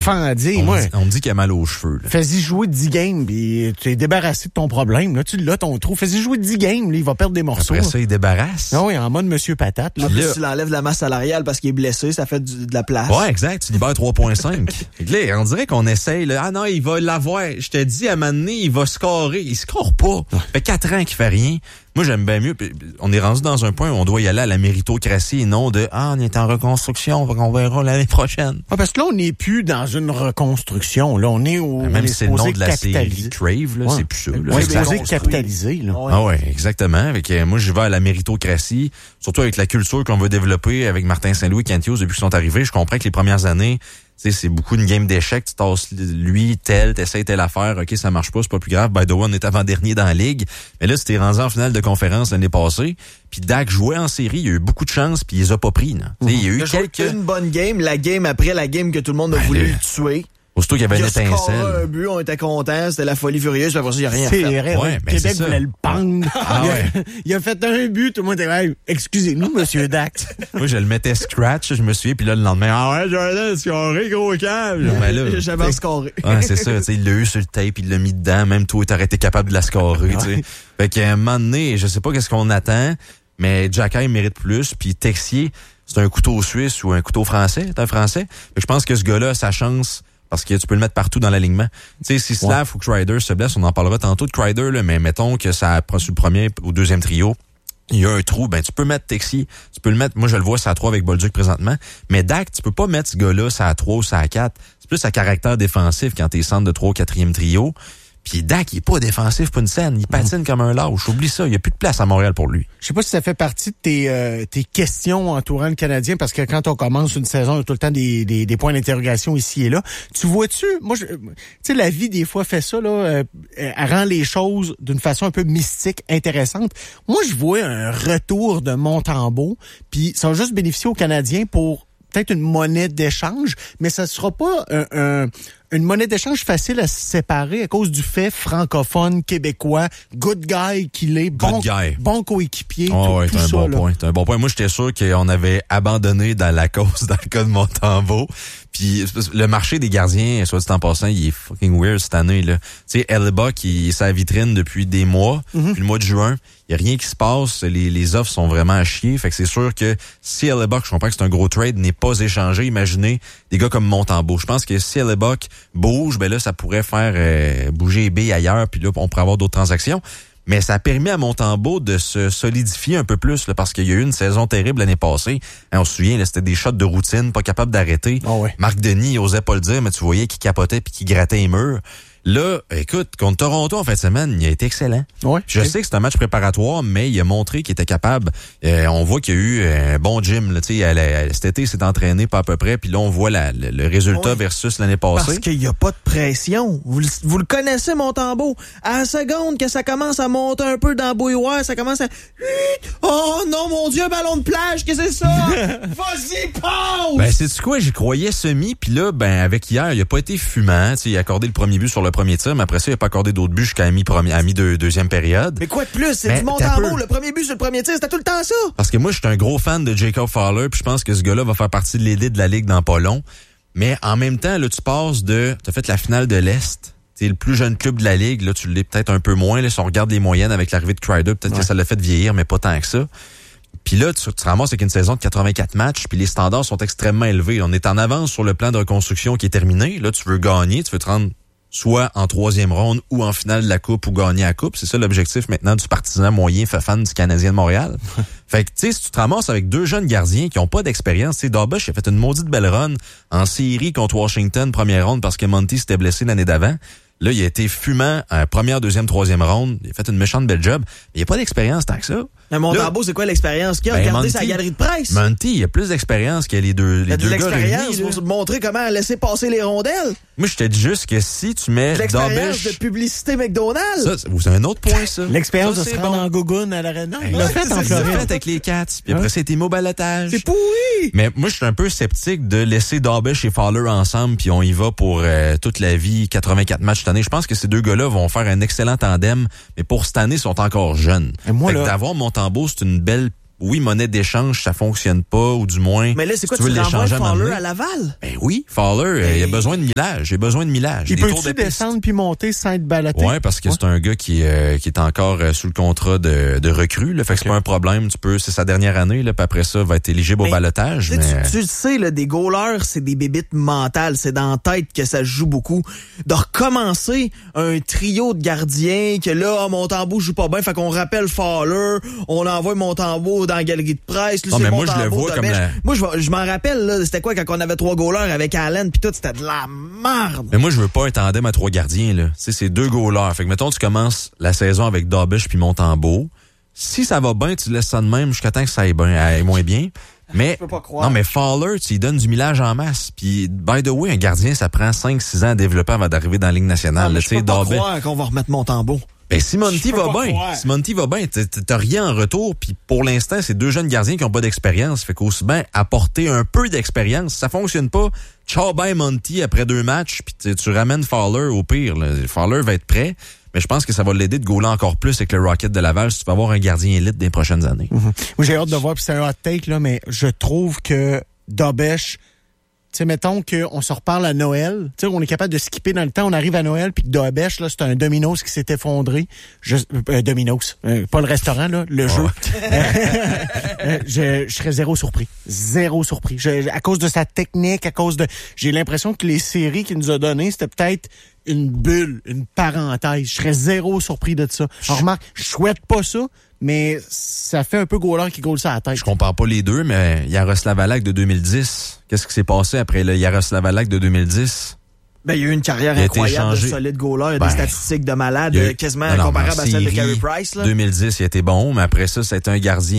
fendille. On me dit qu'il a mal aux cheveux. Là. Fais-y jouer 10 games, puis tu es débarrassé de ton problème. Là, tu l'as, ton trou. Fais-y jouer 10 games, là, il va perdre des morceaux. Après ça, il débarrasse. Ah oui, en mode Monsieur Patate. En plus, tu l'enlèves de la masse salariale parce qu'il est blessé, ça fait de la place. Ouais, exact. Tu libères 3,5. Là, on dirait qu'on essaye. Là. Ah non, il va l'avoir. Je te dis, à un moment donné, il va scorer. Il score pas. Ça fait 4 ans qu'il fait rien. Moi, j'aime bien mieux. On est rendu dans un point où on doit y aller à la méritocratie et non de « Ah, on est en reconstruction, on verra l'année prochaine. » Ah, parce que là, on n'est plus dans une reconstruction. Là, on est au... Même si c'est le nom de la série Crave, là, c'est plus ça. On est supposé capitaliser. Là. Ah ouais, exactement. Avec, moi, je vais à la méritocratie, surtout avec la culture qu'on veut développer avec Martin Saint-Louis et Kent Hughes depuis qu'ils sont arrivés. Je comprends que les premières années, tu sais, c'est beaucoup une game d'échecs. Tu tasses lui, t'essayes telle affaire. OK, ça marche pas, c'est pas plus grave. By the way, on est avant-dernier dans la ligue. Mais là, c'était rendu en finale de conférence l'année passée. Puis Dak jouait en série. Il a eu beaucoup de chance, puis il les a pas pris. Il y a eu une bonne game. La game après la game que tout le monde a voulu tuer. Aussitôt qu'il y avait une étincelle. Un but, on était contents, c'était la folie furieuse, puis après ça, il n'y a rien fait. C'est vrai, ouais, Québec voulait le pendre. Ouais. Il a fait un but, tout le monde était excusez-nous, monsieur Dax. Moi, je le mettais scratch, je me souviens, puis là, le lendemain, ah ouais, Jordan, scoré, gros câble. J'ai jamais scoré. Ouais, c'est ça, tu sais, il l'a eu sur le tape, il l'a mis dedans, même toi, t'aurais été capable de la scorer, tu sais. Fait qu'à un moment donné, je sais pas qu'est-ce qu'on attend, mais Jacky mérite plus, puis Texier, c'est un couteau suisse ou un couteau français, c'est un français. Fait que je pense que ce gars-là a sa chance. Parce que tu peux le mettre partout dans l'alignement. Tu sais, si Slav ou Kreider se blesse, on en parlera tantôt de Kreider, là, mais mettons que ça sur le premier ou deuxième trio, il y a un trou, ben tu peux mettre Texier, tu peux le mettre, moi je le vois, c'est à 3 avec Bolduc présentement, mais Dak, tu peux pas mettre ce gars-là, c'est à 3 ou c'est à 4. C'est plus à caractère défensif quand t'es centre de 3 ou 4e trio. Puis Dak, il est pas défensif pour une scène. Il patine comme un lâche. Oublie ça. Il y a plus de place à Montréal pour lui. Je sais pas si ça fait partie de tes questions entourant le Canadien, parce que quand on commence une saison, il y a tout le temps des points d'interrogation ici et là. Tu vois-tu, moi, tu sais, la vie, des fois, fait ça, là, elle rend les choses d'une façon un peu mystique, intéressante. Moi, je vois un retour de Montembeault, puis ça va juste bénéficier aux Canadiens pour peut-être une monnaie d'échange, mais ça sera pas une monnaie d'échange facile à se séparer à cause du fait francophone, québécois, good guy qu'il est, bon coéquipier, ouais, tout c'est un ça. bon là. point. C'est un bon point. Moi, j'étais sûr qu'on avait abandonné dans la cause dans le cas de Montembeault. Puis le marché des gardiens, soit dit en passant, il est fucking weird cette année, là. Tu sais, Hellebuyck, il est sa vitrine depuis des mois, depuis le mois de juin. Il y a rien qui se passe. Les offres sont vraiment à chier. Fait que c'est sûr que si Hellebuyck, je comprends que c'est un gros trade, n'est pas échangé, imaginez des gars comme Montembeault. Je pense que si Hellebuyck bouge, ben là, ça pourrait faire bouger B ailleurs, puis là, on pourrait avoir d'autres transactions. Mais ça a permis à Montembeault de se solidifier un peu plus, là, parce qu'il y a eu une saison terrible l'année passée. Hein, on se souvient, là, c'était des shots de routine, pas capable d'arrêter. Oh ouais. Marc Denis, il osait pas le dire, mais tu voyais qu'il capotait puis qu'il grattait les murs. Là, écoute, contre Toronto en fin de semaine, il a été excellent. Ouais, je sais que c'est un match préparatoire, mais il a montré qu'il était capable. On voit qu'il y a eu un bon gym. Là, cet été, il s'est entraîné pas à peu près, puis là, on voit le résultat versus l'année passée. Parce qu'il n'y a pas de pression. Vous le connaissez, Montembeault. À la seconde que ça commence à monter un peu dans la bouilloire, ça commence à... Oh non, mon Dieu, ballon de plage, qu'est-ce que c'est ça? Vas-y, pause! Ben, c'est quoi? J'y croyais semi, puis là, ben, avec hier, il a pas été fumant. Il a accordé le premier but sur le premier tir, mais après ça, il a pas accordé d'autres buts jusqu'à deuxième période. Mais quoi de plus? C'est du Montembeault. Le premier but sur le premier tir, c'était tout le temps ça. Parce que moi, je suis un gros fan de Jacob Fowler, puis je pense que ce gars-là va faire partie de l'élite de la Ligue dans pas long. Mais en même temps, là, tu passes t'as fait la finale de l'Est. C'est le plus jeune club de la Ligue. Là, tu l'es peut-être un peu moins. Là, si on regarde les moyennes avec l'arrivée de Kreider, peut-être que ça l'a fait vieillir, mais pas tant que ça. Puis là, tu te ramasses avec une saison de 84 matchs, puis les standards sont extrêmement élevés. On est en avance sur le plan de reconstruction qui est terminé. Là, tu veux gagner, tu veux te rendre soit en 3e ronde ou en finale de la Coupe ou gagner la Coupe. C'est ça l'objectif maintenant du partisan moyen fan du Canadien de Montréal. Fait que, tu sais, si tu te ramasses avec 2 jeunes gardiens qui ont pas d'expérience, tu sais, Darbush a fait une maudite belle run en série contre Washington, première ronde, parce que Monty s'était blessé l'année d'avant. Là, il a été fumant en première, deuxième, 3e ronde. Il a fait une méchante belle job. Il n'y a pas d'expérience tant que ça. Mais Montembeault, c'est quoi l'expérience qu'il a? Regardez sa galerie de presse. Monty, il a plus d'expérience que les deux gars réunis. L'expérience pour montrer comment laisser passer les rondelles. Moi, je te dis juste que si tu mets l'expérience de publicité McDonald's. Ça, c'est un autre point, ça. L'expérience de se rendre en gougoune à l'aréna. Il l'a fait en Floride. Il l'a fait avec les Cats. Puis après, c'était au balotage. C'est pourri! Mais moi, je suis un peu sceptique de laisser Darbush et Fowler ensemble, puis on y va pour toute la vie, 84 matchs cette année. Je pense que ces deux gars-là vont faire un excellent tandem, mais pour cette année, ils sont encore jeunes. Et moi, là, d'avoir Montembeault, c'est une belle oui, monnaie d'échange, ça fonctionne pas, ou du moins... Mais là, c'est quoi, si tu veux tu renvoies l'échanger Fowler à Laval? Ben oui, Fowler, il a besoin de millage. Il peut-tu descendre puis monter sans être ballotté? Ouais, parce que c'est un gars qui est encore sous le contrat de recrue, là, fait que c'est pas un problème. C'est sa dernière année, là, puis après ça, va être éligible au ballottage. Tu le sais, là, des goalers, c'est des bébites mentales. C'est dans la tête que ça joue beaucoup. De recommencer un trio de gardiens, que là, Montembeault joue pas bien, fait qu'on rappelle Fowler, on envoie Montembeault dans la galerie de presse. Là, non, mais moi, je le vois comme Moi, je m'en rappelle, là, c'était quoi quand on avait 3 goalers avec Allen pis tout, c'était de la merde. Mais moi, je veux pas un tandem à 3 gardiens, là. Tu sais, c'est 2 goalers. Fait que, mettons, tu commences la saison avec Dobish puis Montembeault. Si ça va bien, tu laisses ça de même jusqu'à temps que ça aille moins bien. Mais, je peux pas croire. Non, mais Fowler, tu lui donnes du millage en masse. Puis, by the way, un gardien, ça prend 5-6 ans à développer avant d'arriver dans la Ligue nationale. Non, je peux pas croire qu'on va remettre Montembeault. Ben, si Monty va bien, t'as rien en retour. Puis pour l'instant, c'est 2 jeunes gardiens qui ont pas d'expérience. Fait qu'aussi bien apporter un peu d'expérience. Si ça fonctionne pas, ciao bye Monty après 2 matchs, puis tu ramènes Fowler au pire. Là. Fowler va être prêt, mais je pense que ça va l'aider de goaler encore plus avec le Rocket de Laval si tu vas avoir un gardien élite dans les prochaines années. Moi, j'ai hâte de voir, puis c'est un hot take, là, mais je trouve que Dobish, tu sais, mettons qu'on se reparle à Noël. Tu sais, on est capable de skipper dans le temps. On arrive à Noël, puis que Dobish, là, c'est un Domino's qui s'est effondré. Domino's. Pas le restaurant, là, le jeu. Je serais zéro surpris. À cause de sa technique, j'ai l'impression que les séries qu'il nous a données, c'était peut-être une bulle, une parenthèse. Je serais zéro surpris de ça. Alors, remarque, je souhaite pas ça, mais ça fait un peu goaler qui goal ça à la tête. Je compare pas les deux, mais Yaroslav Halak de 2010, qu'est-ce qui s'est passé après le Yaroslav Halak de 2010? Ben, il y a eu une carrière incroyable de solide goaler. Il y a des statistiques de malade, quasiment comparables à celle de Carey Price. Là. 2010, il a été bon, mais après ça, c'était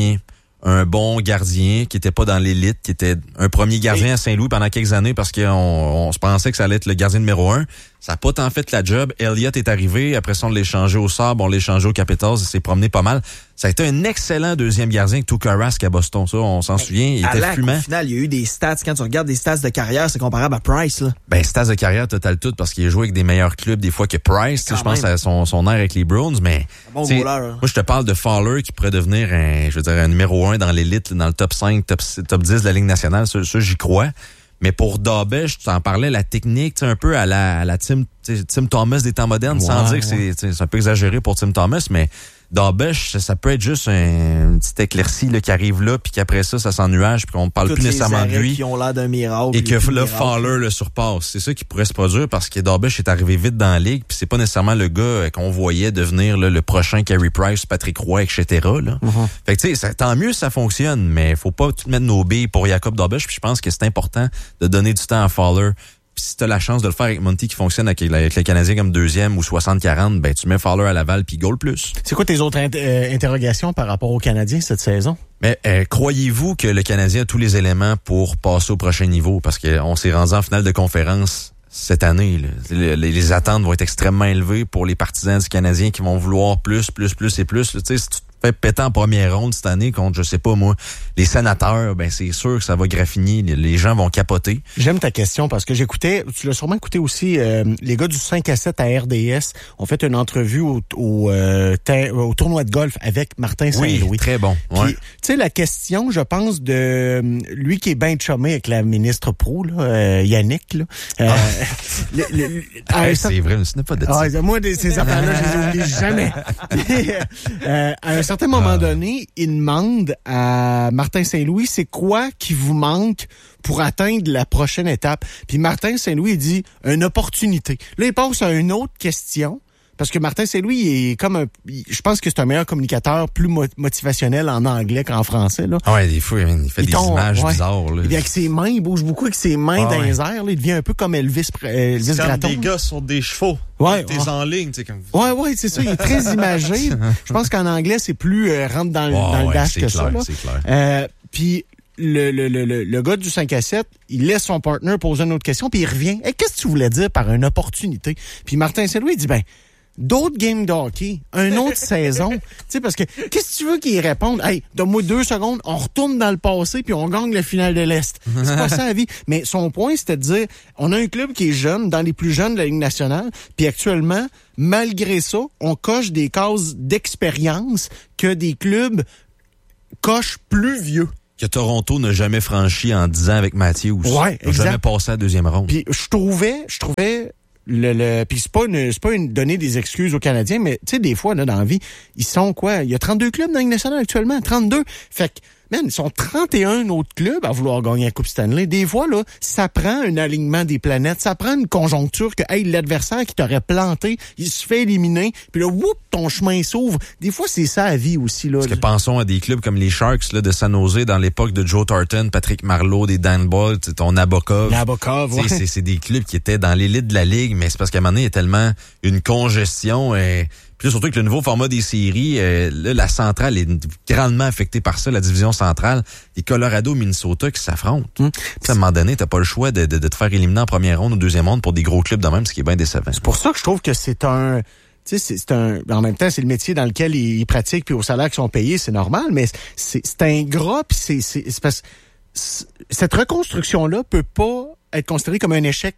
un bon gardien qui était pas dans l'élite, qui était un premier gardien à Saint-Louis pendant quelques années parce qu'on se pensait que ça allait être le gardien numéro 1. Ça n'a pas tant fait la job. Elliott est arrivé. Après ça, on l'a échangé au Sabre, on l'a échangé au Capitals. Il s'est promené pas mal. Ça a été un excellent deuxième gardien avec Tuukka Rask à Boston. Ça, on s'en souvient. Il était fumant. Au final, il y a eu des stats. Quand tu regardes des stats de carrière, c'est comparable à Price, là. Ben, stats de carrière total tout parce qu'il a joué avec des meilleurs clubs des fois que Price. Je pense à son air avec les Browns, mais bon goaler, moi, je te parle de Fowler qui pourrait devenir un numéro 1 dans l'élite, dans le top 5, top 10 de la Ligue nationale. Ça, j'y crois. Mais pour Dobish, tu t'en parlais, la technique, un peu à la Tim Thomas des temps modernes, sans dire que c'est un peu exagéré pour Tim Thomas, mais Dobish, ça peut être juste une petite éclaircie là, qui arrive là, puis qu'après ça s'ennuage, puis qu'on ne parle plus nécessairement de lui. Qui ont l'air d'un miracle. Et que là, Fowler le surpasse. C'est ça qui pourrait se produire parce que Dobish est arrivé vite dans la ligue, puis c'est pas nécessairement le gars qu'on voyait devenir là, le prochain Carey Price, Patrick Roy, etc. Là. Fait que tu sais, tant mieux si ça fonctionne, mais faut pas tout mettre nos billes pour Jacob Dobish, puis je pense que c'est important de donner du temps à Fowler. Puis si t'as la chance de le faire avec Monty qui fonctionne avec les Canadiens comme deuxième ou 60-40, ben tu mets Fowler à Laval puis goal plus. C'est quoi tes autres interrogations par rapport aux Canadiens cette saison? Mais croyez-vous que le Canadien a tous les éléments pour passer au prochain niveau? Parce qu'on s'est rendu en finale de conférence cette année. Là. Les attentes vont être extrêmement élevées pour les partisans du Canadien qui vont vouloir plus et plus. Tu sais, si tu te fais péter en première ronde cette année contre, je sais pas moi, les Sénateurs, ben c'est sûr que ça va graffiner. Les gens vont capoter. J'aime ta question parce que j'écoutais, tu l'as sûrement écouté aussi, les gars du 5-7 à RDS ont fait une entrevue au tournoi de golf avec Martin Saint-Louis. Oui, très bon. Ouais. Tu sais, la question, je pense, de lui qui est bien chumé avec la ministre pro, là, Yannick, là. C'est vrai, ce n'est pas de ça. Moi, ces affaires-là, je les oublie jamais. À un certain moment donné, il demande à Martin Saint-Louis, c'est quoi qui vous manque pour atteindre la prochaine étape? Puis Martin Saint-Louis, il dit, une opportunité. Là, il passe à une autre question. Parce que Martin Saint-Louis est comme je pense que c'est un meilleur communicateur, plus motivationnel en anglais qu'en français, là. Ah ouais, des fois, il fait des images bizarres, là. Et bien, avec ses mains, il bouge beaucoup avec ses mains dans les airs, là. Il devient un peu comme Elvis Gratton. Comme des gars sur des chevaux. Ouais. T'es en ligne, tu sais, comme. Ouais, c'est ça. Il est très imagé. Je pense qu'en anglais, c'est plus rentre dans le dash que clair, ça, là. C'est clair. Puis, le gars du 5-7, il laisse son partner poser une autre question, puis il revient. Hey, qu'est-ce que tu voulais dire par une opportunité? Puis Martin Saint-Louis, il dit, d'autres games de hockey, une autre saison. Tu sais, parce que, qu'est-ce que tu veux qu'il réponde? Hey, donne-moi 2 secondes, on retourne dans le passé puis on gagne le finale de l'Est. C'est pas ça la vie. Mais son point, c'était de dire, on a un club qui est jeune, dans les plus jeunes de la Ligue nationale, puis actuellement, malgré ça, on coche des cases d'expérience que des clubs coche plus vieux. Que Toronto n'a jamais franchi en 10 ans avec Matthews. Ouais, Ils n'ont jamais passé à la deuxième ronde. Puis je trouvais puis c'est pas une donner des excuses aux Canadiens, mais tu sais, des fois, là, dans la vie, ils sont quoi? Il y a 32 clubs dans la Ligue nationale actuellement, 32. Fait que, man, ils sont 31 autres clubs à vouloir gagner la Coupe Stanley. Des fois, là, ça prend un alignement des planètes, ça prend une conjoncture que, hey, l'adversaire qui t'aurait planté, il se fait éliminer, puis là, whoop, ton chemin s'ouvre. Des fois, c'est ça la vie aussi, là. Parce que pensons à des clubs comme les Sharks là, de San Jose dans l'époque de Joe Thornton, Patrick Marleau, des Dan Ball, ton Nabokov. Nabokov, ouais. C'est des clubs qui étaient dans l'élite de la Ligue, mais c'est parce qu'à un moment donné, il y a tellement une congestion. Puis là, surtout que le nouveau format des séries, là, la centrale est grandement affectée par ça, la division centrale. Les Colorado, Minnesota qui s'affrontent. À un moment donné, t'as pas le choix de te faire éliminer en première ronde ou deuxième ronde pour des gros clubs de même, ce qui est bien décevant. C'est pour ça que je trouve que c'est un... Tu sais, en même temps, c'est le métier dans lequel ils pratiquent, puis au salaire qu'ils sont payés, c'est normal, mais c'est ingrat, puis c'est parce cette reconstruction-là peut pas être considérée comme un échec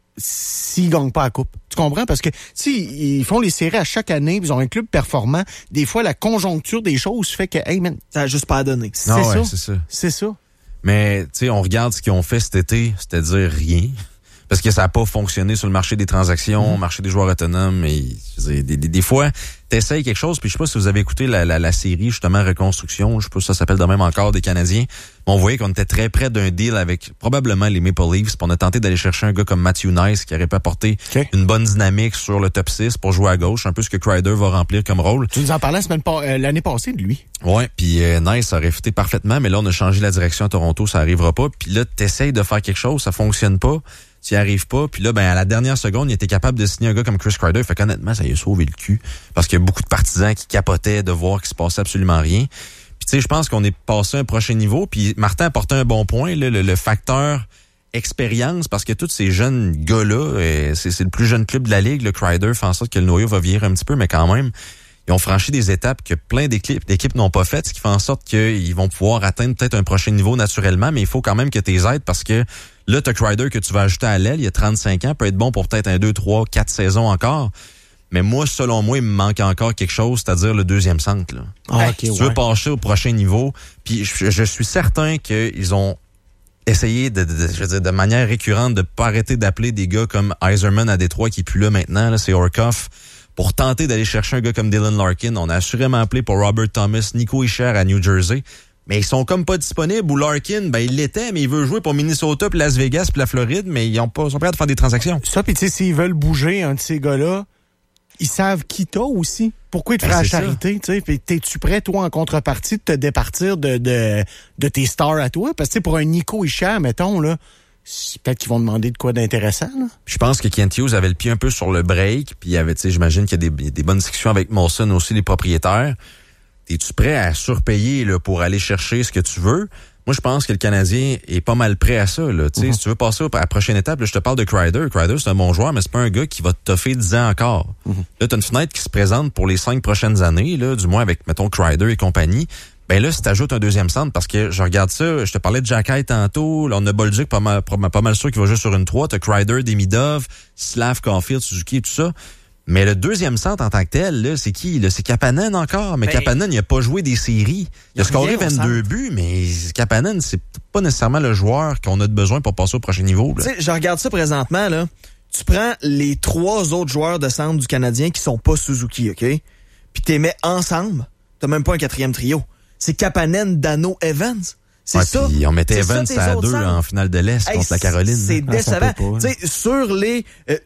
s'ils gagnent pas la coupe. Tu comprends? Parce que si ils font les séries à chaque année, ils ont un club performant, des fois, la conjoncture des choses fait que, hey man, ça a juste pas à donner. C'est ça. C'est ça. Mais, tu sais, on regarde ce qu'ils ont fait cet été, c'est-à-dire rien. Parce que ça n'a pas fonctionné sur le marché des transactions, marché des joueurs autonomes. Et, des fois, t'essayes quelque chose. Puis je sais pas si vous avez écouté la série, justement, Reconstruction. Je sais pas si ça s'appelle de même encore, des Canadiens. On voyait qu'on était très près d'un deal avec probablement les Maple Leafs. Puis on a tenté d'aller chercher un gars comme Matthew Nice qui aurait pu apporter une bonne dynamique sur le top 6 pour jouer à gauche. Un peu ce que Kreider va remplir comme rôle. Tu nous en parlais l'année passée de lui. Ouais, puis Nice aurait fité parfaitement. Mais là, on a changé la direction à Toronto. Ça arrivera pas. Puis là, t'essayes de faire quelque chose. Ça fonctionne pas. Tu n'y arrives pas. Puis là, ben à la dernière seconde, il était capable de signer un gars comme Chris Kreider. Fait qu'honnêtement, ça lui a sauvé le cul. Parce qu'il y a beaucoup de partisans qui capotaient de voir qu'il se passait absolument rien. Puis tu sais, je pense qu'on est passé à un prochain niveau. Puis Martin a apporté un bon point, là, le facteur expérience, parce que tous ces jeunes gars-là, c'est le plus jeune club de la Ligue. Le Kreider fait en sorte que le noyau va vieillir un petit peu, mais quand même, ils ont franchi des étapes que plein d'équipes n'ont pas faites, ce qui fait en sorte qu'ils vont pouvoir atteindre peut-être un prochain niveau naturellement, mais il faut quand même que tu les aides parce que là, t'as Kreider que tu vas ajouter à l'aile, il y a 35 ans, peut être bon pour peut-être 1, 2, 3, 4 saisons encore. Mais moi, selon moi, il me manque encore quelque chose, c'est-à-dire le deuxième centre. Là. Okay, tu veux passer au prochain niveau, puis je suis certain qu'ils ont essayé de manière récurrente de pas arrêter d'appeler des gars comme Yzerman à Détroit qui est plus là maintenant, là, c'est Orkoff. Pour tenter d'aller chercher un gars comme Dylan Larkin, on a assurément appelé pour Robert Thomas, Nico Hischier à New Jersey. Mais ils sont comme pas disponibles. Ou Larkin, ben il l'était, mais il veut jouer pour Minnesota, puis Las Vegas, puis la Floride, mais ils sont prêts à faire des transactions. Ça, puis tu sais, s'ils veulent bouger un de ces gars-là, ils savent qui t'as aussi. Pourquoi ils te feraient la charité, tu sais? Puis t'es-tu prêt, toi, en contrepartie, de te départir de tes stars à toi? Parce que pour un Nico Hischier, mettons, là, peut-être qu'ils vont demander de quoi d'intéressant, là. Je pense que Kent Hughes avait le pied un peu sur le break, puis il y avait, tu sais, j'imagine qu'il y a des bonnes discussions avec Molson aussi, les propriétaires. Es-tu prêt à surpayer là, pour aller chercher ce que tu veux? Moi, je pense que le Canadien est pas mal prêt à ça. Là. Si tu veux passer à la prochaine étape, là, je te parle de Kreider. Kreider, c'est un bon joueur, mais c'est pas un gars qui va te toffer 10 ans encore. Là, t'as une fenêtre qui se présente pour les 5 prochaines années, là, du moins avec, mettons, Kreider et compagnie. Ben là, si t'ajoutes un deuxième centre, parce que je regarde ça, je te parlais de Jacky tantôt, là, on a Bolduc pas mal sûr qu'il va jouer sur une 3, t'as Kreider, Demidov, Slav, Caulfield, Suzuki et tout ça. Mais le deuxième centre en tant que tel, là, c'est qui? Là, c'est Kapanen encore. Mais Kapanen, il a pas joué des séries. Il a scoré 22 buts, mais Kapanen, c'est pas nécessairement le joueur qu'on a besoin pour passer au prochain niveau. Tu sais, je regarde ça présentement, là. Tu prends les 3 autres joueurs de centre du Canadien qui sont pas Suzuki, OK? Puis t'es mets ensemble. T'as même pas un 4e trio. C'est Kapanen, Dano, Evans. C'est ça. Puis on mettait Evans à 2 en finale de l'Est contre la Caroline. C'est décevant. Tu sais, sur les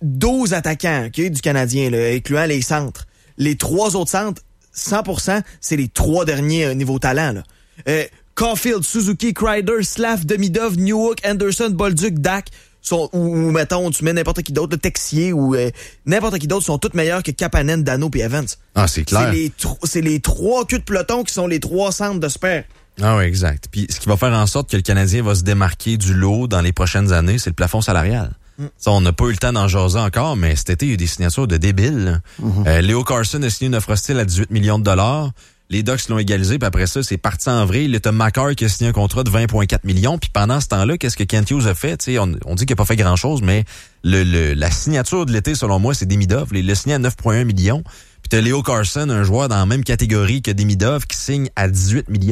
12 attaquants du Canadien, là, incluant les centres, les 3 autres centres, 100%, c'est les 3 derniers niveau talent. Là. Caulfield, Suzuki, Kreider, Slav, Demidov, Newhook, Anderson, Bolduc, Dak, ou mettons, tu mets n'importe qui d'autre, le Texier ou n'importe qui d'autre, sont tous meilleurs que Kapanen, Dano et Evans. Ah, c'est clair. C'est les 3 culs de peloton qui sont les 3 centres de super. Ah oui, exact. Puis ce qui va faire en sorte que le Canadien va se démarquer du lot dans les prochaines années, c'est le plafond salarial. Ça, on n'a pas eu le temps d'en jaser encore, mais cet été, il y a eu des signatures de débiles. Leo Carson a signé une offre hostile à 18 millions de dollars. Les Ducks l'ont égalisé, puis après ça, c'est parti en vrai. Il y a Makar qui a signé un contrat de 20,4 millions. Puis pendant ce temps-là, qu'est-ce que Kent Hughes a fait? T'sais, on dit qu'il n'a pas fait grand-chose, mais la signature de l'été, selon moi, c'est Demidov. Il l'a signé à 9,1 millions. Puis Puis t'as Leo Carson, un joueur dans la même catégorie que Demidov, qui signe à 18 millions.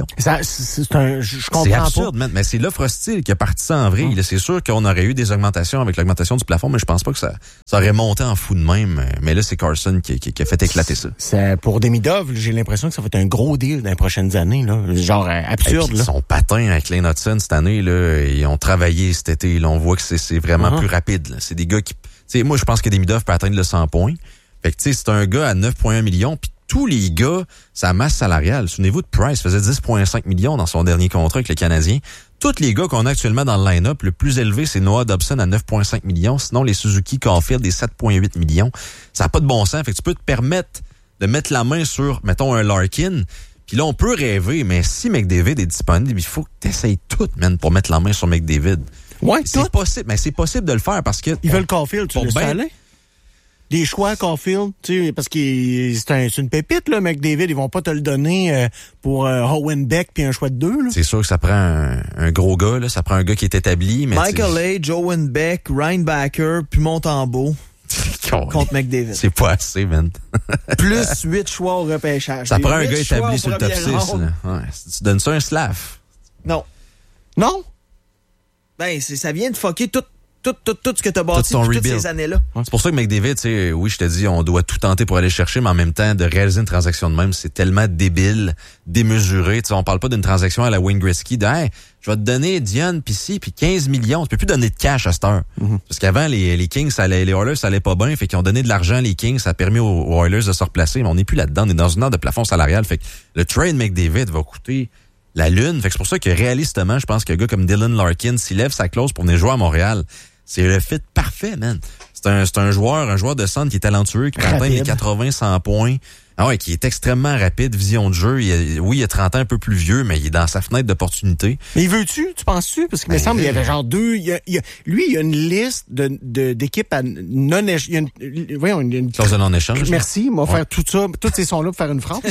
Je comprends C'est pas. absurde, man. Mais c'est l'offre hostile qui a parti ça en vrille. C'est sûr qu'on aurait eu des augmentations avec l'augmentation du plafond, mais je pense pas que ça aurait monté en fou de même. Mais là, c'est Carson qui a fait éclater ça. Pour Demidov, j'ai l'impression que ça va être un gros deal dans les prochaines années, là. Genre absurde, là. Son patin avec Lane Hudson cette année, là, ils ont travaillé cet été. Là, on voit que c'est vraiment plus rapide. Là. C'est des gars qui... T'sais, moi, je pense que Demidov peut atteindre le 100 points. Fait que, tu sais, c'est un gars à 9,1 millions, puis tous les gars, sa masse salariale, souvenez-vous de Price, faisait 10,5 millions dans son dernier contrat avec le Canadien. Tous les gars qu'on a actuellement dans le line-up, le plus élevé, c'est Noah Dobson à 9,5 millions. Sinon, les Suzuki Caulfield, des 7,8 millions. Ça n'a pas de bon sens. Fait que tu peux te permettre de mettre la main sur, mettons, un Larkin. Puis là, on peut rêver, mais si McDavid est disponible, il faut que tu essayes tout, man, pour mettre la main sur McDavid. Ouais, c'est possible. Mais c'est possible de le faire parce que... Ils veulent Caulfield, tu le sais aller? Des choix Caulfield, tu sais, parce que c'est une pépite, là, McDavid. Ils vont pas te le donner pour Owen Beck puis un choix de 2, là. C'est sûr que ça prend un gros gars, là. Ça prend un gars qui est établi, mais... Michael Age, Owen Beck, Ryan Backer, puis Montembeau. Contre McDavid. C'est pas assez, man. Plus 8 choix au repêchage. Ça prend un gars établi sur le top 6, là. Ouais. Tu donnes ça un Slav. Non. Non? Ben, ça vient de fucker tout ce que t'as bâti depuis toutes ces années-là. C'est pour ça que McDavid, tu sais, oui, je te dis, on doit tout tenter pour aller chercher, mais en même temps, de réaliser une transaction de même, c'est tellement débile, démesuré. Tu sais, on parle pas d'une transaction à la Wayne Gretzky, de hey, je vais te donner Dion pis 15 millions. Tu peux plus donner de cash à cette heure. Parce qu'avant, les Kings, les Oilers, ça allait pas bien, fait qu'ils ont donné de l'argent, les Kings, ça a permis aux Oilers de se replacer, mais on n'est plus là-dedans, on est dans une heure de plafond salarial, fait que le trade McDavid va coûter la lune. Fait que c'est pour ça que réalistement, je pense qu'un gars comme Dylan Larkin, s'il lève sa clause pour venir jouer à Montréal, c'est le fit parfait, man. C'est un joueur de centre qui est talentueux, qui peut atteindre les 80-100 points. Ah ouais, qui est extrêmement rapide, vision de jeu. Il a 30 ans, un peu plus vieux, mais il est dans sa fenêtre d'opportunité. Mais il veut-tu? Tu penses-tu? Parce qu'il me semble qu'il y avait genre 2... lui, il y a une liste d'équipes à non-échange. Il y a une clause de non-échange. Merci, on va faire tout ça, tous ces sons-là pour faire une phrase.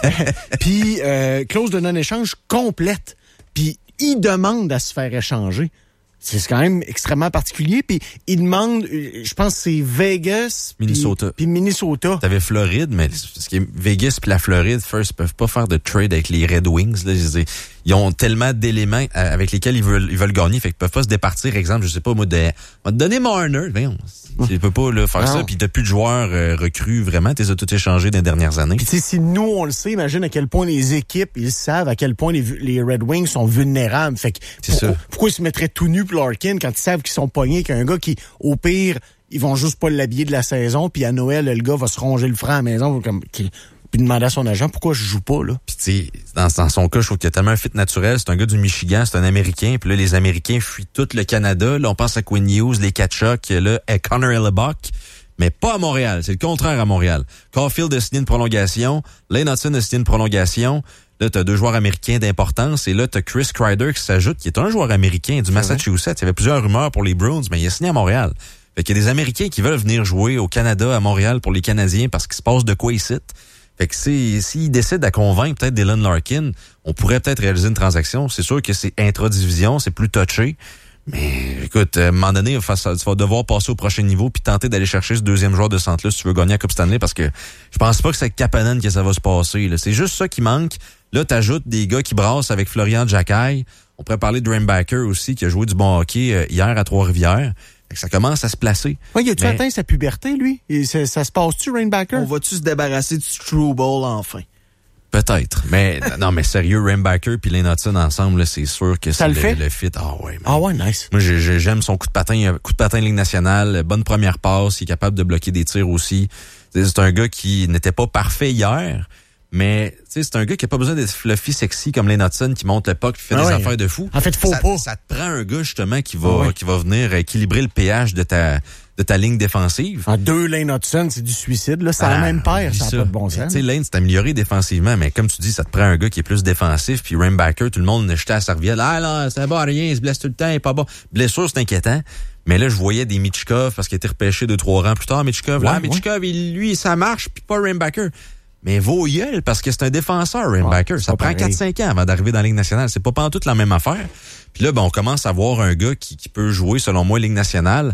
Puis, clause de non-échange complète. Puis, il demande à se faire échanger. C'est quand même extrêmement particulier. Puis il demande, je pense que c'est Vegas, Minnesota. Puis Minnesota. T'avais Floride, mais ce qui est Vegas puis la Floride, first, ils peuvent pas faire de trade avec les Red Wings. Là, ils ont tellement d'éléments avec lesquels ils veulent gagner, fait qu'ils peuvent pas se départir. Exemple, je sais pas, moi, on va te donner Marner. Voyons, tu peux pas là, faire ça. Puis t'as plus de joueurs recrues vraiment. T'es tout échangé dans les dernières années. Puis tu sais, si nous on le sait, imagine à quel point les équipes ils savent à quel point les Red Wings sont vulnérables. Fait que pourquoi ils se mettraient tout nus pour Larkin quand ils savent qu'ils sont pognés qu'un gars qui, au pire, ils vont juste pas l'habiller de la saison, puis à Noël, le gars va se ronger le franc à la maison, puis demander à son agent pourquoi je joue pas, là. Puis tu sais, dans son cas, je trouve qu'il y a tellement un fit naturel. C'est un gars du Michigan, c'est un Américain, puis là, les Américains fuient tout le Canada. Là, on pense à Quinn Hughes, les Tkachuk, là, à Connor Hellebuck, mais pas à Montréal. C'est le contraire à Montréal. Caulfield a signé une prolongation, Lane Hudson a signé une prolongation. Là, t'as 2 joueurs américains d'importance. Et là, t'as Chris Kreider qui s'ajoute, qui est un joueur américain du Massachusetts. Il y avait plusieurs rumeurs pour les Bruins, mais il a signé à Montréal. Fait qu'il y a des Américains qui veulent venir jouer au Canada, à Montréal, pour les Canadiens, parce qu'il se passe de quoi ici. Fait que s'ils décident à convaincre peut-être Dylan Larkin, on pourrait peut-être réaliser une transaction. C'est sûr que c'est intra-division, c'est plus touché. Mais écoute, à un moment donné, tu vas devoir passer au prochain niveau puis tenter d'aller chercher ce deuxième joueur de centre-là si tu veux gagner la Coupe Stanley, parce que je pense pas que c'est avec Kapanen que ça va se passer. Là. C'est juste ça qui manque. Là, t'ajoutes des gars qui brassent avec Florian Jacquet. On pourrait parler de Rainbacker aussi, qui a joué du bon hockey hier à Trois-Rivières. Fait que ça commence à se placer. Ouais, il a-tu atteint sa puberté, lui? Et ça se passe-tu, Rainbacker? On va-tu se débarrasser du Struble enfin? Peut-être. Mais non, mais sérieux, Rainbacker puis Lane Hudson ensemble, là, c'est sûr que c'est le fit. Ah ouais, man. Ah ouais, nice. Moi, j'aime son coup de patin Ligue nationale, bonne première passe, il est capable de bloquer des tirs aussi. C'est un gars qui n'était pas parfait hier, mais c'est un gars qui a pas besoin d'être fluffy, sexy comme Lane Hudson qui monte le puck qui fait des affaires de fou. En fait, Ça te prend un gars justement qui va venir équilibrer le pH de ta ligne défensive. En 2 Lane Hudson, c'est du suicide, là. C'est la même paire, ça n'a pas de bon sens. Tu sais, Lane s'est amélioré défensivement, mais comme tu dis, ça te prend un gars qui est plus défensif, puis Rainbacker, tout le monde jetait à la serviette. Ah là, c'est pas rien, il se blesse tout le temps, il est pas bon. Blessure, c'est inquiétant. Mais là, je voyais des Michkov, parce qu'il a été repêché 2-3 rangs plus tard, Michkov. Michkov, lui, ça marche, puis pas Rainbacker. Mais vaut gueule, parce que c'est un défenseur, Rainbacker. Ça prend 4-5 ans avant d'arriver dans la Ligue nationale. C'est pas pantoute la même affaire. Puis là, on commence à voir un gars qui peut jouer, selon moi, Ligue nationale.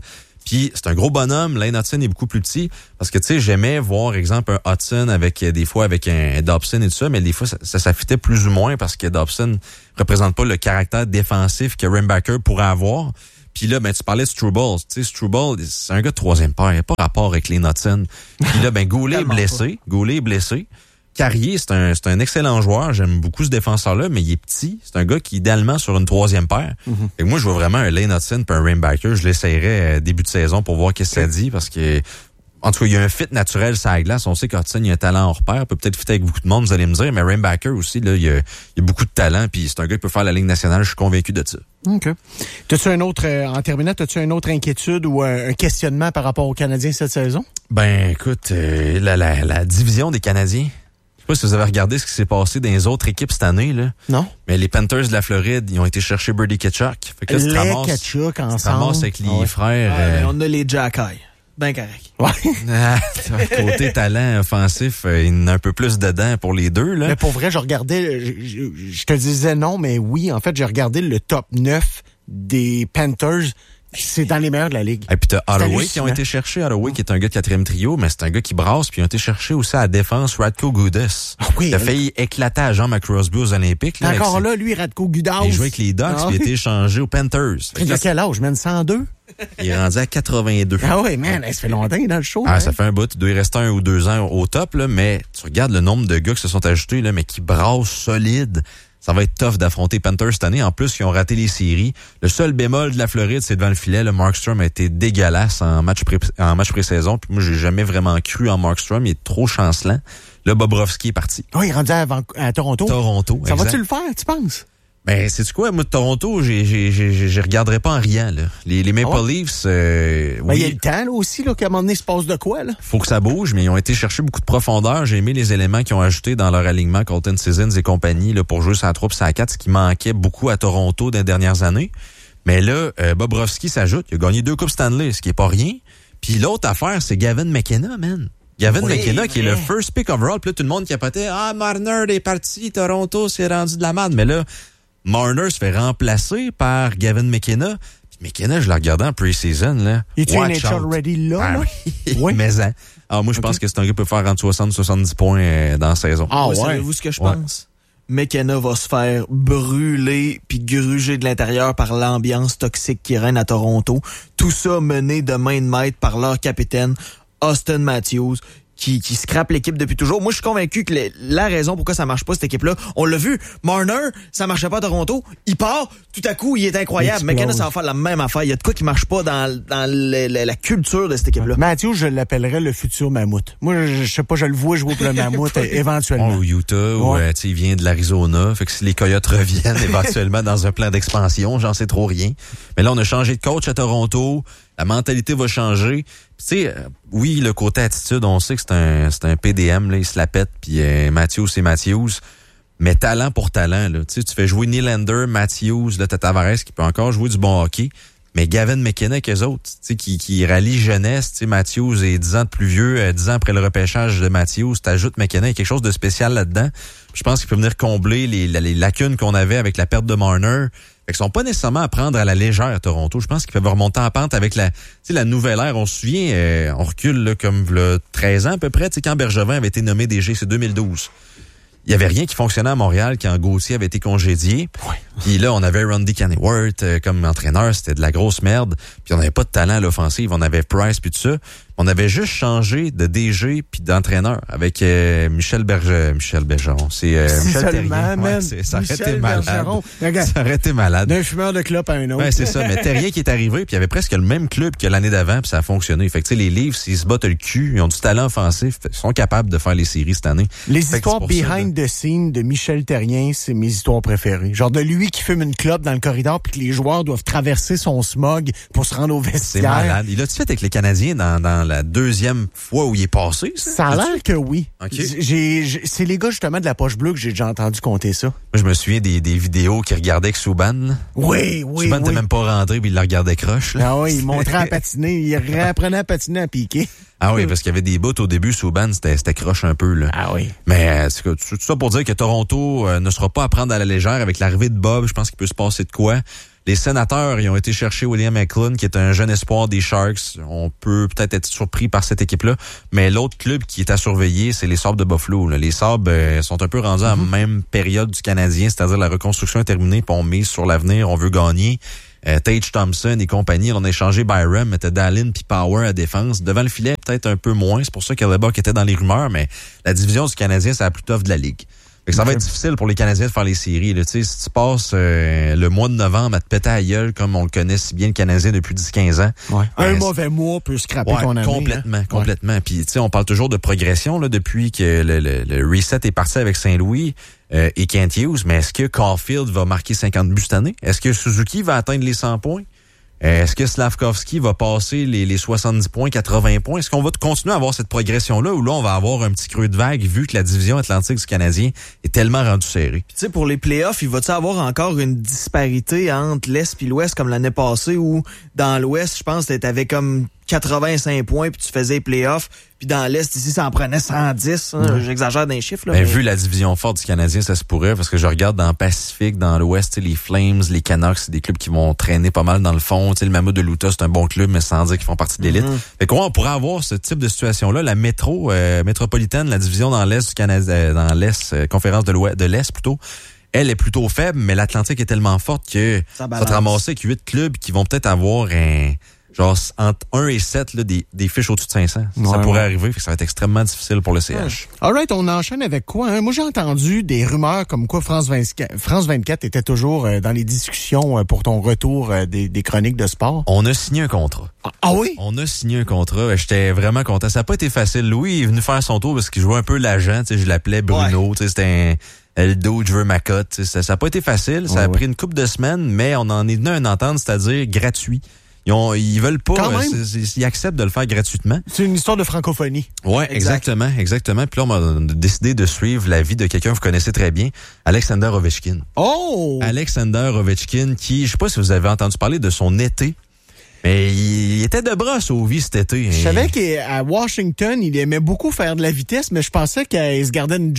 Puis c'est un gros bonhomme. Lane Hudson est beaucoup plus petit. Parce que, tu sais, j'aimais voir, exemple, un Hudson des fois avec un Dobson et tout ça, mais des fois, ça s'affitait plus ou moins parce que Dobson représente pas le caractère défensif que Reinbacher pourrait avoir. Puis là, tu parlais de Struble. Tu sais, Struble, c'est un gars de troisième paire. Il n'a pas rapport avec Lane Hudson. Puis là, Goulet est blessé. Carrier, c'est un excellent joueur. J'aime beaucoup ce défenseur-là, mais il est petit. C'est un gars qui, idéalement, sur une troisième paire. Et moi, je vois vraiment un Lane Hudson puis un Reinbacher. Je l'essayerais début de saison pour voir qu'est-ce que ça dit, parce que, en tout cas, il y a un fit naturel sur la glace. On sait qu'Hudson, il a un talent hors pair. Peut être fitter avec beaucoup de monde, vous allez me dire. Mais Reinbacher aussi, là, il a beaucoup de talent. Puis c'est un gars qui peut faire la Ligue nationale. Je suis convaincu de ça. OK. T'as-tu un autre, en terminant, une autre inquiétude ou un questionnement par rapport aux Canadiens cette saison? Écoute, la division des Canadiens. Je sais pas si vous avez regardé ce qui s'est passé dans les autres équipes cette année, là. Non. Mais les Panthers de la Floride, ils ont été chercher Brady Tkachuk. Fait que là, tu te ramasses avec les frères. On a les Jack-Eye. Ben correct. Ouais. Côté talent offensif, il y en a un peu plus dedans pour les deux, là. Mais pour vrai, je regardais, je te disais non, mais oui, en fait, j'ai regardé le top 9 des Panthers. C'est dans les meilleurs de la Ligue. Et puis t'as Holloway qui ont été cherchés. Holloway qui est un gars de 4e trio, mais c'est un gars qui brasse. Puis ils ont été cherchés aussi à la défense Radko Gudas. Il a failli éclater à Jean McCrosby aux Olympiques. Là, encore là, lui, Radko Gudas. Il jouait avec les Ducks, puis il a été échangé aux Panthers. Il a quel âge, man? 102? Il est rendu à 82. Ah oui, man, ça fait longtemps dans le show. Ça fait un bout. Il doit y rester 1 ou 2 ans au top, là, mais tu regardes le nombre de gars qui se sont ajoutés, là, mais qui brassent solide. Ça va être tough d'affronter Panthers cette année. En plus, ils ont raté les séries. Le seul bémol de la Floride, c'est devant le filet. Le Markstrom a été dégueulasse en match pré-saison. Puis moi, j'ai jamais vraiment cru en Markstrom. Il est trop chancelant. Là, Bobrovski est parti. Oh, il est rendu à Toronto. Ça va-tu le faire, tu penses? Ben, sais-tu quoi? Moi, de Toronto, je regarderai pas en riant, là. Les Maple Leafs, oui. Il y a le temps, là, aussi, là, qu'à un moment donné, il se passe de quoi, là? Faut que ça bouge, mais ils ont été chercher beaucoup de profondeur. J'ai aimé les éléments qu'ils ont ajoutés dans leur alignement, Colton Sissons et compagnie, là, pour jouer sur la 3 et sur la 4, ce qui manquait beaucoup à Toronto dans les dernières années. Mais là, Bobrovski s'ajoute. Il a gagné 2 Coupes Stanley, ce qui est pas rien. Puis l'autre affaire, c'est Gavin McKenna, man. Gavin McKenna, qui est le first pick overall. Puis là, tout le monde capotait. Marner est parti, Toronto s'est rendu de la merde. Mais là, Marner se fait remplacer par Gavin McKenna. Puis McKenna, je l'ai regardé en pre-season, là. Es-tu NHL ready là? Oui. Mais moi, je pense que c'est un gars qui peut faire entre 60-70 points dans la saison. Savez-vous ce que je pense? McKenna va se faire brûler puis gruger de l'intérieur par l'ambiance toxique qui règne à Toronto. Tout ça mené de main de maître par leur capitaine, Auston Matthews, qui scrape l'équipe depuis toujours. Moi, je suis convaincu que la raison pourquoi ça marche pas, cette équipe-là, on l'a vu, Marner, ça marchait pas à Toronto, il part, tout à coup, il est incroyable. McKenna, ça va faire la même affaire. Il y a de quoi qui marche pas dans la culture de cette équipe-là. Matthews, je l'appellerais le futur mammouth. Moi, je sais pas, je le vois jouer pour le mammouth éventuellement. Au Utah, ou il vient de l'Arizona. Fait que si les Coyotes reviennent éventuellement dans un plan d'expansion, j'en sais trop rien. Mais là, on a changé de coach à Toronto. La mentalité va changer. Tu sais, oui, le côté attitude, on sait que c'est un PDM, là, il se la pète, puis Matthews, c'est Matthews. Mais talent pour talent, là. Tu sais, tu fais jouer Nylander, Matthews, là, t'as Tavares qui peut encore jouer du bon hockey. Mais Gavin McKenna avec eux autres, tu sais, qui rallie jeunesse, tu sais, Matthews est 10 ans de plus vieux, 10 ans après le repêchage de Matthews, t'ajoutes McKenna, il y a quelque chose de spécial là-dedans. Je pense qu'il peut venir combler les lacunes qu'on avait avec la perte de Marner. Fait qu'ils sont pas nécessairement à prendre à la légère à Toronto. Je pense qu'ils peuvent remonter en pente avec la nouvelle ère. On se souvient, on recule là, comme là, 13 ans à peu près, tu sais, quand Bergevin avait été nommé DG, c'est 2012. Il y avait rien qui fonctionnait à Montréal quand Gauthier avait été congédié. Puis là, on avait Randy Kennyworth comme entraîneur, c'était de la grosse merde. Puis on n'avait pas de talent à l'offensive, on avait Price puis tout ça. On avait juste changé de DG puis d'entraîneur avec Michel Bergeron. C'est Michel Terrien. Ça aurait été malade. Ça aurait été malade. D'un fumeur de clope à un autre. Ouais, c'est ça. Mais Terrien qui est arrivé, puis il y avait presque le même club que l'année d'avant, puis ça a fonctionné. Fait que tu sais, les Leafs, ils se battent le cul, ils ont du talent offensif, ils sont capables de faire les séries cette année. Les histoires behind the scenes de Michel Terrien, c'est mes histoires préférées. Genre de lui qui fume une clope dans le corridor, puis que les joueurs doivent traverser son smog pour se rendre au vestiaire. C'est malade. Il l'a-tu fait avec les Canadiens dans la deuxième fois où il est passé, ça? Ça a l'air que oui. Okay. C'est les gars, justement, de la poche bleue que j'ai déjà entendu compter ça. Moi, je me souviens des vidéos qu'il regardait avec Subban. Là. Oui. Subban n'était même pas rentré, puis il le regardait croche. Là. Ah oui, il montrait à patiner. Il réapprenait à patiner à piquer. Ah oui, parce qu'il y avait des bouts au début, Subban, c'était croche un peu. Là. Ah oui. Mais tout ça pour dire que Toronto ne sera pas à prendre à la légère avec l'arrivée de Bob. Je pense qu'il peut se passer de quoi. Les Sénateurs, ils ont été chercher William Eklund, qui est un jeune espoir des Sharks. On peut peut-être être surpris par cette équipe-là. Mais l'autre club qui est à surveiller, c'est les Sabres de Buffalo. Là. Les Sabres sont un peu rendus à la même période du Canadien, c'est-à-dire la reconstruction est terminée, puis on mise sur l'avenir, on veut gagner. Tage Thompson et compagnie, on a échangé Byram, mettait Dallin puis Power à défense. Devant le filet, peut-être un peu moins. C'est pour ça qu'Hellebuck était dans les rumeurs, mais la division du Canadien, c'est la plus tough de la Ligue. Fait que ça va être difficile pour les Canadiens de faire les séries. Là. Si tu passes le mois de novembre à te péter à la gueule, comme on le connaît si bien le Canadien depuis 10-15 ans. Ouais. Un mauvais mois peut scraper ton année. Complètement. Puis tu sais, on parle toujours de progression là, depuis que le reset est parti avec Saint-Louis et Kent Hughes. Mais est-ce que Caulfield va marquer 50 buts cette année? Est-ce que Suzuki va atteindre les 100 points? Est-ce que Slavkovski va passer les 70 points, 80 points? Est-ce qu'on va continuer à avoir cette progression-là ou là, on va avoir un petit creux de vague vu que la division atlantique du Canadien est tellement rendue serrée? Tu sais, pour les playoffs, il va-tu avoir encore une disparité entre l'Est et l'Ouest comme l'année passée où dans l'Ouest, je pense, t'avais comme 85 points puis tu faisais les playoffs. Puis dans l'Est, ici, ça en prenait 110. Hein, j'exagère dans les chiffres. Là, mais vu la division forte du Canadien, ça se pourrait parce que je regarde dans le Pacifique, dans l'Ouest, les Flames, les Canucks, c'est des clubs qui vont traîner pas mal dans le fond. T'sais, le Mammoth de l'Utah, c'est un bon club, mais sans dire qu'ils font partie de l'élite. Fait qu'on pourrait avoir ce type de situation-là. La métropolitaine, la division dans l'Est du Canada, dans l'Est, conférence de l'Est plutôt, elle est plutôt faible, mais l'Atlantique est tellement forte que ça va te ramasser avec 8 clubs qui vont peut-être avoir genre entre 1 et 7 là, des fiches au-dessus de 500. Ça pourrait arriver, fait que ça va être extrêmement difficile pour le CH. All right, on enchaîne avec quoi? Hein? Moi, j'ai entendu des rumeurs comme quoi France 24 était toujours dans les discussions pour ton retour des chroniques de sport. On a signé un contrat. Ah oui? On a signé un contrat. J'étais vraiment content. Ça n'a pas été facile. Louis est venu faire son tour parce qu'il jouait un peu l'agent. Je l'appelais Bruno. C'était Eldo, je veux ma cote. Ça n'a pas été facile. Ça a pris une couple de semaines, mais on en est venu à une entente, c'est-à-dire gratuit. Ils veulent pas, ils acceptent de le faire gratuitement. C'est une histoire de francophonie. Ouais, exactement. Puis là, on a décidé de suivre la vie de quelqu'un que vous connaissez très bien, Alexander Ovechkin. Oh! Alexander Ovechkin qui, je sais pas si vous avez entendu parler de son été. Mais il était de brosse au vie cet été. Je savais qu'à Washington, il aimait beaucoup faire de la vitesse, mais je pensais qu'il se gardait une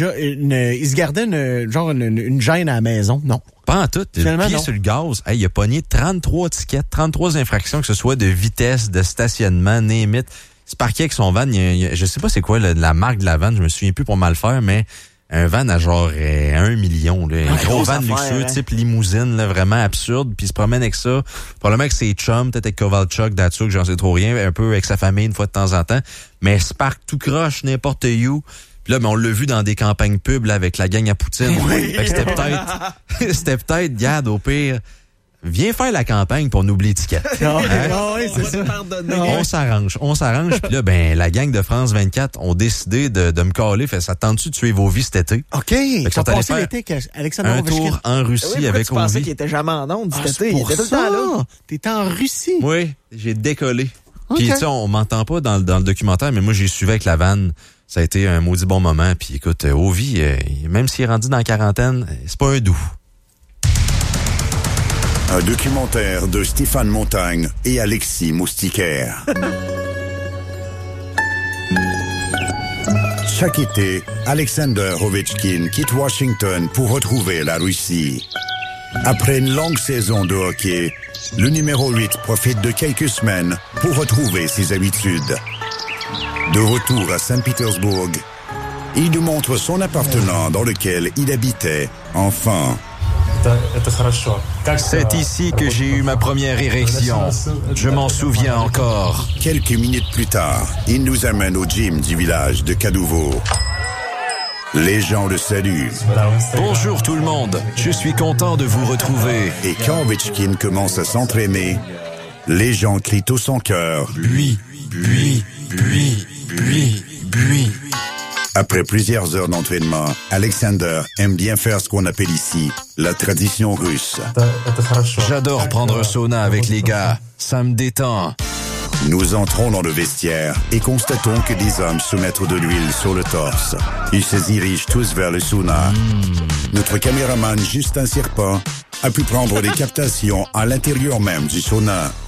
gêne à la maison. Non. Pas en tout. Le pied sur le gaz. Hey, il a pogné 33 tickets, 33 infractions, que ce soit de vitesse, de stationnement, name it. Il se parquait avec son van. Je sais pas c'est quoi la marque de la van. Je me souviens plus pour mal faire, mais un van à genre 1 million. Là. Un gros van luxueux, type limousine, là, vraiment absurde. Puis il se promène avec ça. Probablement avec ses chums, peut-être avec Kovalchuk, Datsuk, j'en sais trop rien. Un peu avec sa famille une fois de temps en temps. Mais il se parque tout croche, n'importe où. Puis là, on l'a vu dans des campagnes pub là, avec la gang à Poutine. Fait que c'était peut-être, Gad, au pire, viens faire la campagne pour nous oublier l'étiquette. Oui, c'est ça. On s'arrange. Puis là, la gang de France 24 ont décidé de me caler. Fait ça tente-tu de tuer vos vies cet été? OK. Ça passé l'été Alexander un tour en Russie avec Ovi. Tu pensais qu'il était jamais en onde cet été? Il était tout le temps là. T'étais en Russie? Oui, j'ai décollé. Puis tu sais, on m'entend pas dans le documentaire, mais moi, j'ai suivi avec la vanne. Ça a été un maudit bon moment. Puis écoute, Ovi, même s'il est rendu dans la quarantaine, c'est pas un doux. Un documentaire de Stéphane Montagne et Alexis Moustiquaire. Chaque été, Alexander Ovechkin quitte Washington pour retrouver la Russie. Après une longue saison de hockey, le numéro 8 profite de quelques semaines pour retrouver ses habitudes. De retour à Saint-Pétersbourg, il nous montre son appartement dans lequel il habitait enfant. C'est ici que j'ai eu ma première érection. Je m'en souviens encore. Quelques minutes plus tard, il nous amène au gym du village de Kadouvo. Les gens le saluent. Bonjour tout le monde, je suis content de vous retrouver. Et quand Ovechkin commence à s'entraîner, les gens crient tout son cœur. Bui. Après plusieurs heures d'entraînement, Alexander aime bien faire ce qu'on appelle ici la tradition russe. J'adore prendre un sauna avec les gars, ça me détend. Nous entrons dans le vestiaire et constatons que des hommes se mettent de l'huile sur le torse. Ils se dirigent tous vers le sauna. Notre caméraman Justin Sirpin a pu prendre des captations à l'intérieur même du sauna.